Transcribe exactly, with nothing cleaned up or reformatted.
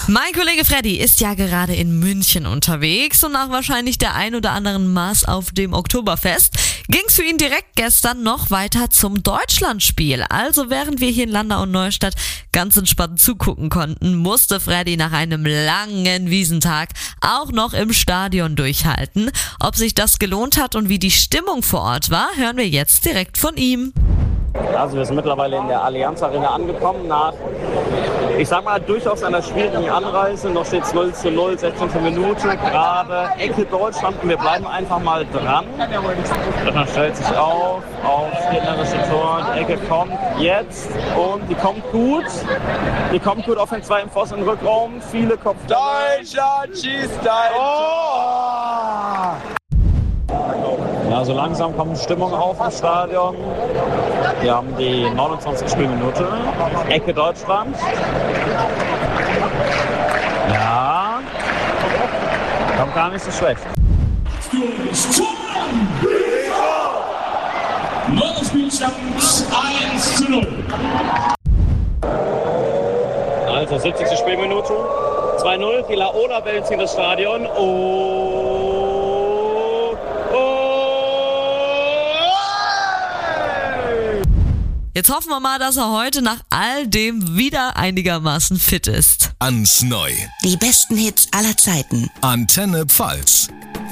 Mein Kollege Freddy ist ja gerade in München unterwegs und nach wahrscheinlich der ein oder anderen Maß auf dem Oktoberfest ging's für ihn direkt gestern noch weiter zum Deutschlandspiel. Also während wir hier in Landau und Neustadt ganz entspannt zugucken konnten, musste Freddy nach einem langen Wiesentag auch noch im Stadion durchhalten. Ob sich das gelohnt hat und wie die Stimmung vor Ort war, hören wir jetzt direkt von ihm. Also wir sind mittlerweile in der Allianz Arena angekommen nach, ich sag mal, durchaus einer schwierigen Anreise. Noch steht es null zu null, sechzehnte Minute, gerade Ecke Deutschland und wir bleiben einfach mal dran. Dann stellt sich auf, aufs gegnerische Tor, die Ecke kommt jetzt und die kommt gut. Die kommt gut auf den zweiten Pfosten im Rückraum, viele Kopf. Deutschland schießt ein Tor! Ja, so langsam kommt Stimmung auf im Stadion. Wir haben die neunundzwanzigste Spielminute. Ecke Deutschland. Ja, kommt gar nicht so schlecht. Neuer Spielstand eins zu null. Also siebzigste Spielminute. zwei null. Die Laola-Wellen ziehen das Stadion. Oh. Jetzt hoffen wir mal, dass er heute nach all dem wieder einigermaßen fit ist. Ans Neu. Die besten Hits aller Zeiten. Antenne Pfalz.